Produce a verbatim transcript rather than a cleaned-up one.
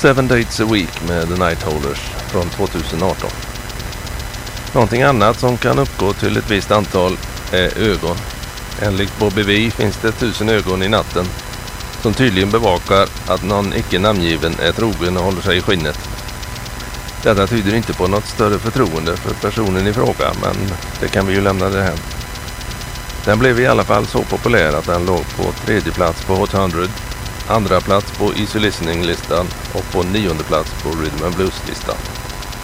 Seven Dates a Week med The Nightholders från tjugoarton. Någonting annat som kan uppgå till ett visst antal är ögon. Enligt Bobby Vee finns det tusen ögon i natten som tydligen bevakar att någon icke namngiven är trogen och håller sig i skinnet. Detta tyder inte på något större förtroende för personen i fråga, men det kan vi ju lämna det här. Den blev i alla fall så populär att den låg på tredje plats på Hot hundra, andra plats på Easy Listening-listan och på nionde plats på Rhythm and Blues-listan.